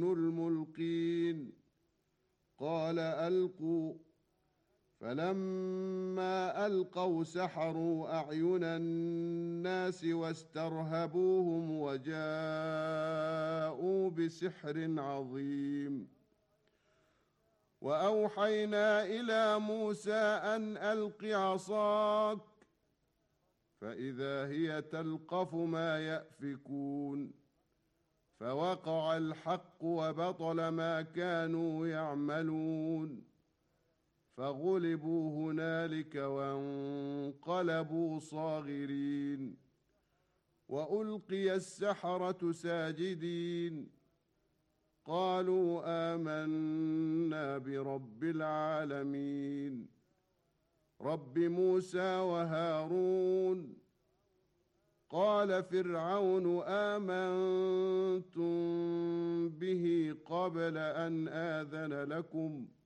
الملقين قال ألقوا فلما ألقوا سحروا أعين الناس واسترهبوهم وجاءوا بسحر عظيم وأوحينا إلى موسى أن ألق عصاك فإذا هي تلقف ما يأفكون فوقع الحق وبطل ما كانوا يعملون فغلبوا هنالك وانقلبوا صاغرين وألقي السحرة ساجدين قالوا آمنا برب العالمين رب موسى وهارون قال فرعون آمنتم به قبل أن آذن لكم